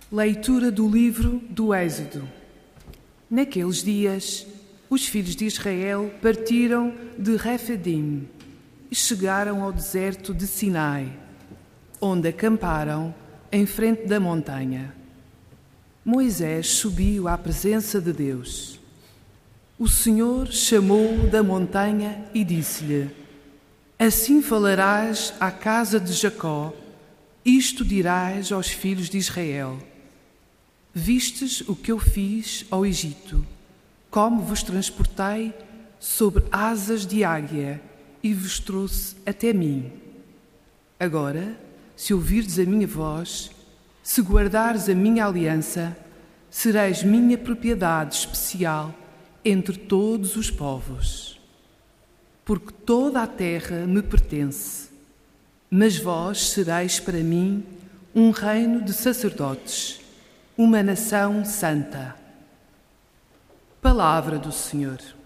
Leitura do livro do Êxodo. Naqueles dias, os filhos de Israel partiram de Refidim e chegaram ao deserto de Sinai, onde acamparam em frente da montanha. Moisés subiu à presença de Deus. O Senhor chamou-o da montanha e disse-lhe: Assim falarás à casa de Jacó, isto dirás aos filhos de Israel: Vistes o que eu fiz ao Egito, como vos transportei sobre asas de águia e vos trouxe até mim. Agora, se ouvirdes a minha voz, se guardares a minha aliança, sereis minha propriedade especial entre todos os povos. Porque toda a terra me pertence, mas vós sereis para mim um reino de sacerdotes, uma nação santa. Palavra do Senhor.